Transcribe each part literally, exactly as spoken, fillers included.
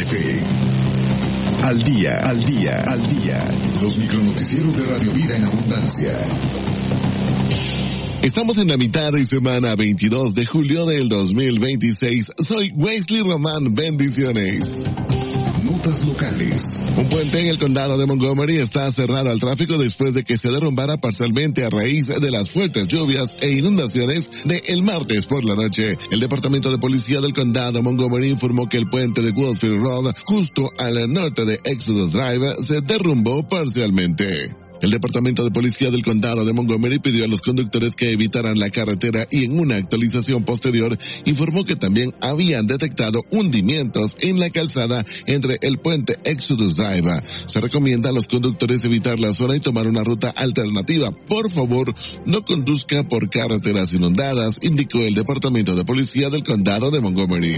F. Al día, al día, al día. Los micronoticieros de Radio Vida en Abundancia. Estamos en la mitad de semana veintidós de julio del dos mil veintiséis. Soy Wesley Román. Bendiciones. Notas locales. Un puente en el condado de Montgomery está cerrado al tráfico después de que se derrumbara parcialmente a raíz de las fuertes lluvias e inundaciones de el martes por la noche. El Departamento de Policía del condado de Montgomery informó que el puente de Woodfield Road, justo al norte de Exodus Drive, se derrumbó parcialmente. El Departamento de Policía del Condado de Montgomery pidió a los conductores que evitaran la carretera y en una actualización posterior informó que también habían detectado hundimientos en la calzada entre el puente Exodus Drive. Se recomienda a los conductores evitar la zona y tomar una ruta alternativa. Por favor, no conduzca por carreteras inundadas, indicó el Departamento de Policía del Condado de Montgomery.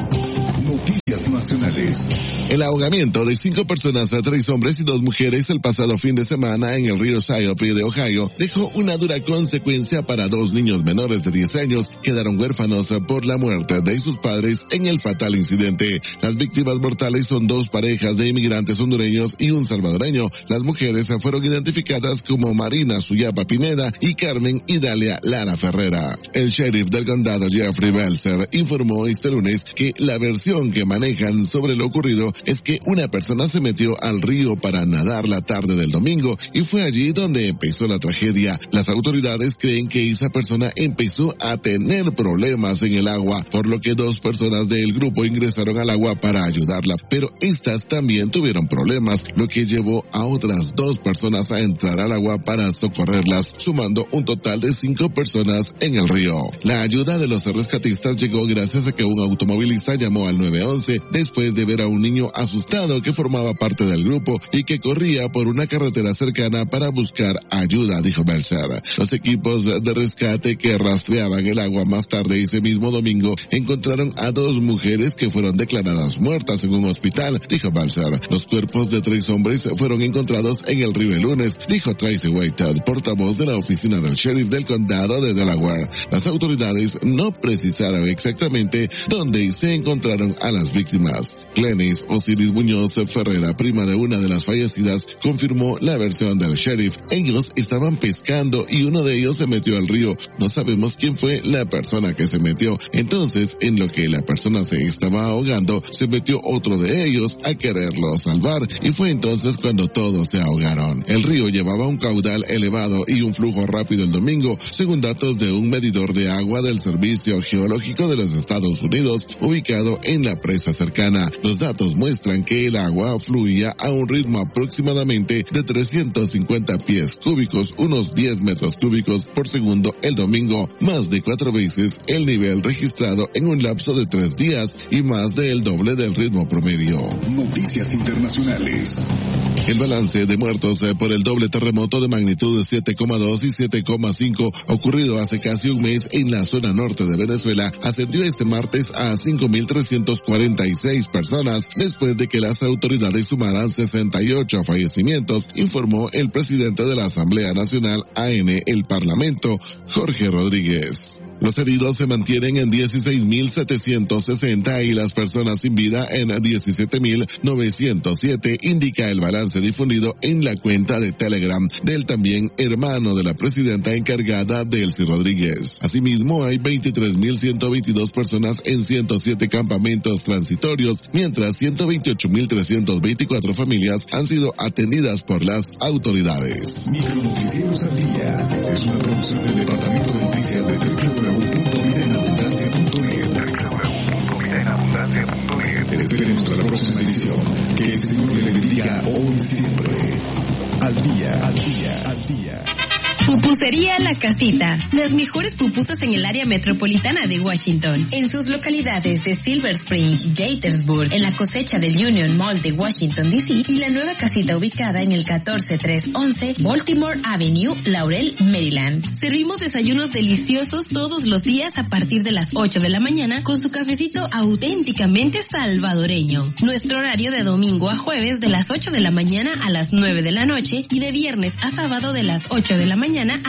Noticias nacionales. El ahogamiento de cinco personas, tres hombres y dos mujeres el pasado fin de semana en el río Syosset de Ohio dejó una dura consecuencia para dos niños menores de diez años que quedaron huérfanos por la muerte de sus padres en el fatal incidente. Las víctimas mortales son dos parejas de inmigrantes hondureños y un salvadoreño. Las mujeres fueron identificadas como Marina Suyapa Pineda y Carmen Idalia Lara Ferrera. El sheriff del condado Jeffrey Belzer informó este lunes que la versión que manejan sobre lo ocurrido es que una persona se metió al río para nadar la tarde del domingo y fue allí donde empezó la tragedia. Las autoridades creen que esa persona empezó a tener problemas en el agua, por lo que dos personas del grupo ingresaron al agua para ayudarla, pero estas también tuvieron problemas, lo que llevó a otras dos personas a entrar al agua para socorrerlas, sumando un total de cinco personas en el río. La ayuda de los rescatistas llegó gracias a que un automovilista llamó al nueve once después de ver a un niño asustado que formaba parte del grupo y que corría por una carretera cercana para buscar ayuda, dijo Belzer. Los equipos de rescate que rastreaban el agua más tarde ese mismo domingo encontraron a dos mujeres que fueron declaradas muertas en un hospital, dijo Belzer. Los cuerpos de tres hombres fueron encontrados en el río el lunes, dijo Tracy Whitehead, portavoz de la oficina del sheriff del condado de Delaware. Las autoridades no precisaron exactamente dónde se encontraron a las víctimas. Glenis Osiris Muñoz Ferrera, prima de una de las fallecidas, confirmó la versión del sheriff. Ellos estaban pescando y uno de ellos se metió al río. No sabemos quién fue la persona que se metió. Entonces, en lo que la persona se estaba ahogando, se metió otro de ellos a quererlo salvar y fue entonces cuando todos se ahogaron. El río llevaba un caudal elevado y un flujo rápido el domingo, según datos de un medidor de agua del Servicio Geológico de los Estados Unidos, ubicado en la presa cercana. Los datos muestran que el agua fluía a un ritmo aproximadamente de trescientos cincuenta pies cúbicos, unos diez metros cúbicos por segundo el domingo, más de cuatro veces el nivel registrado en un lapso de tres días y más del doble del ritmo promedio. Noticias internacionales. El balance de muertos por el doble terremoto de magnitud siete coma dos y siete coma cinco ocurrido hace casi un mes en la zona norte de Venezuela ascendió este martes a cinco mil trescientos cuarenta y seis personas después de que las autoridades sumaran sesenta y ocho fallecimientos, informó el presidente de la Asamblea Nacional A N, el Parlamento, Jorge Rodríguez. Los heridos se mantienen en dieciséis mil setecientos sesenta y las personas sin vida en diecisiete mil novecientos siete, indica el balance difundido en la cuenta de Telegram del también hermano de la presidenta encargada, Delcy Rodríguez. Asimismo, hay veintitrés mil ciento veintidós personas en ciento siete campamentos transitorios, mientras ciento veintiocho mil trescientos veinticuatro familias han sido atendidas por las autoridades. Micronoticieros al día es una producción del Departamento de Noticias de doble u doble u doble u punto vida en abundancia punto net. doble u doble u doble u punto vida en abundancia punto net. Esperemos a la próxima edición. Que el Señor le bendiga hoy y siempre. Al día, al día, al día. Pupusería La Casita. Las mejores pupusas en el área metropolitana de Washington. En sus localidades de Silver Spring, Gaithersburg, en la cosecha del Union Mall de Washington, D C y la nueva casita ubicada en el catorce tres once Baltimore Avenue, Laurel, Maryland. Servimos desayunos deliciosos todos los días a partir de las ocho de la mañana con su cafecito auténticamente salvadoreño. Nuestro horario de domingo a jueves de las ocho de la mañana a las nueve de la noche y de viernes a sábado de las ocho de la mañana a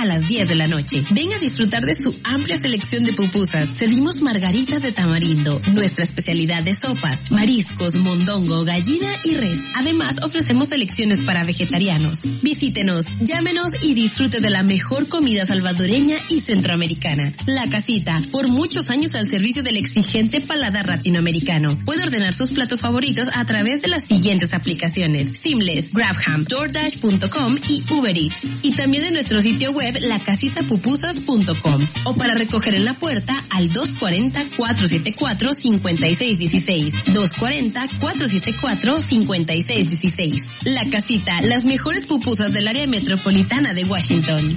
a las diez de la noche. Ven a disfrutar de su amplia selección de pupusas. Servimos margaritas de tamarindo, nuestra especialidad de sopas, mariscos, mondongo, gallina y res. Además, ofrecemos selecciones para vegetarianos. Visítenos, llámenos y disfrute de la mejor comida salvadoreña y centroamericana. La Casita, por muchos años al servicio del exigente paladar latinoamericano. Puede ordenar sus platos favoritos a través de las siguientes aplicaciones: Seamless, GrabHam, DoorDash punto com y Uber Eats. Y también en nuestro sitio web la casita pupusas punto com. O para recoger en la puerta al dos cuatro cero, cuatro siete cuatro, cinco seis uno seis. dos cuatro cero, cuatro siete cuatro, cinco seis uno seis. La Casita, las mejores pupusas del área metropolitana de Washington.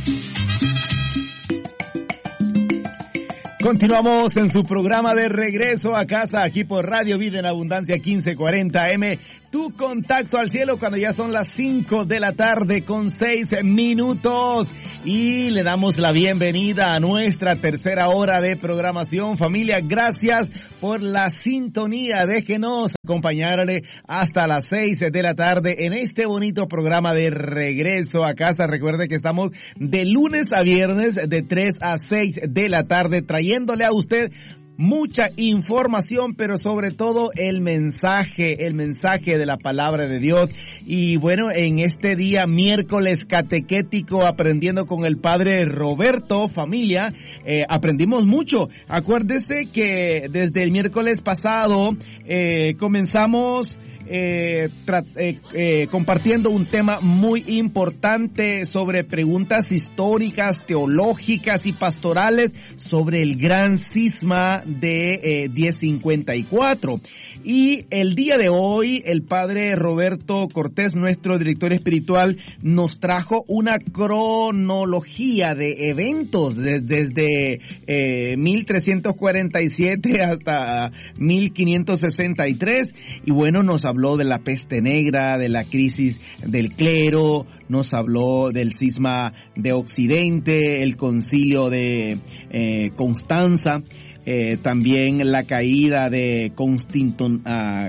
Continuamos en su programa de Regreso a Casa, aquí por Radio Vida en Abundancia quince cuarenta eme. Tu contacto al cielo cuando ya son las cinco de la tarde con seis minutos. Y le damos la bienvenida a nuestra tercera hora de programación. Familia, gracias por la sintonía. Déjenos acompañarle hasta las seis de la tarde en este bonito programa de Regreso a Casa. Recuerde que estamos de lunes a viernes de tres a seis de la tarde trayéndole a usted mucha información, pero sobre todo el mensaje, el mensaje de la palabra de Dios. Y bueno, en este día miércoles catequético, aprendiendo con el padre Roberto, familia, eh, aprendimos mucho. Acuérdese que desde el miércoles pasado eh, comenzamos Eh, tra- eh, eh, compartiendo un tema muy importante sobre preguntas históricas, teológicas y pastorales sobre el gran cisma de eh, diez cincuenta y cuatro. Y el día de hoy el padre Roberto Cortés, nuestro director espiritual, nos trajo una cronología de eventos de, desde eh, mil trescientos cuarenta y siete hasta mil quinientos sesenta y tres. Y bueno, nos habló habló de la peste negra, de la crisis del clero, nos habló del cisma de Occidente, el concilio de eh, Constanza, eh, también la caída de Constantin, uh,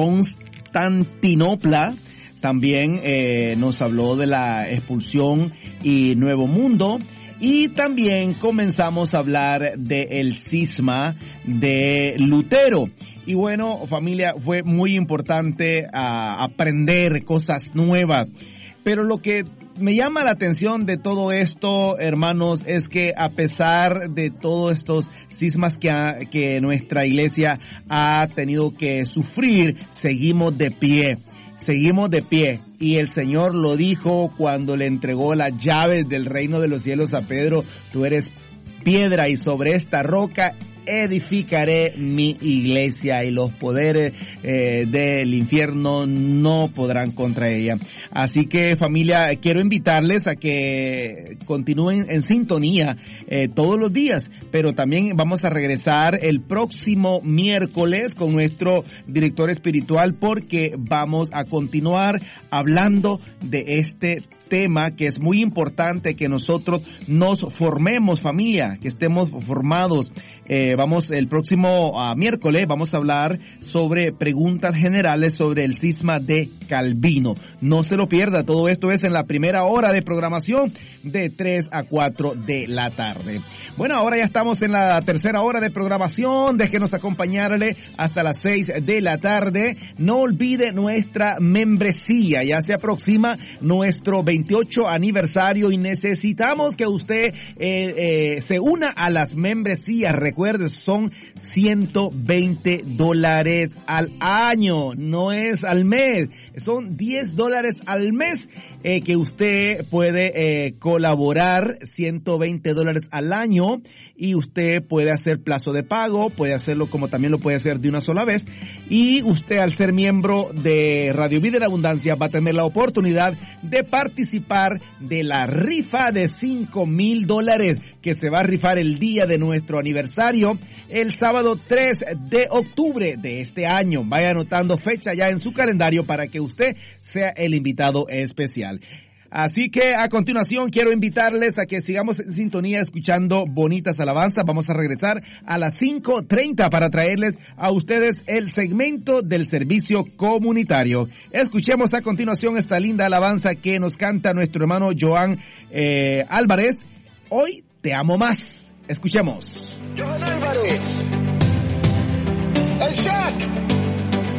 Constantinopla, también eh, nos habló de la expulsión y Nuevo Mundo. Y también comenzamos a hablar del cisma de Lutero. Y bueno, familia, fue muy importante uh, aprender cosas nuevas. Pero lo que me llama la atención de todo esto, hermanos, es que a pesar de todos estos cismas que, ha, que nuestra iglesia ha tenido que sufrir, seguimos de pie. Seguimos de pie. Y el Señor lo dijo cuando le entregó las llaves del reino de los cielos a Pedro: tú eres piedra y sobre esta roca edificaré mi iglesia, y los poderes eh, del infierno no podrán contra ella. Así que, familia, quiero invitarles a que continúen en sintonía eh, todos los días, pero también vamos a regresar el próximo miércoles con nuestro director espiritual, porque vamos a continuar hablando de este tema que es muy importante, que nosotros nos formemos, familia, que estemos formados. Eh, vamos el próximo uh, miércoles vamos a hablar sobre preguntas generales sobre el cisma de Calvino. No se lo pierda, todo esto es en la primera hora de programación de tres a cuatro de la tarde. Bueno, ahora ya estamos en la tercera hora de programación. Déjenos acompañarle hasta las seis de la tarde. No olvide nuestra membresía, ya se aproxima nuestro veintiocho aniversario y necesitamos que usted eh, eh, se una a las membresías. Recuerde, son ciento veinte dólares al año, no es al mes, son diez dólares al mes eh, que usted puede eh, colaborar, ciento veinte dólares al año, y usted puede hacer plazo de pago, puede hacerlo como también lo puede hacer de una sola vez. Y usted, al ser miembro de Radio Vida en Abundancia, va a tener la oportunidad de participar de la rifa de cinco mil dólares que se va a rifar el día de nuestro aniversario, el sábado tres de octubre de este año. Vaya anotando fecha ya en su calendario para que usted sea el invitado especial. Así que a continuación quiero invitarles a que sigamos en sintonía escuchando bonitas alabanzas. Vamos a regresar a las cinco treinta para traerles a ustedes el segmento del servicio comunitario. Escuchemos a continuación esta linda alabanza que nos canta nuestro hermano Joan eh, Álvarez, Hoy te amo más. Escuchemos. Johan Álvarez.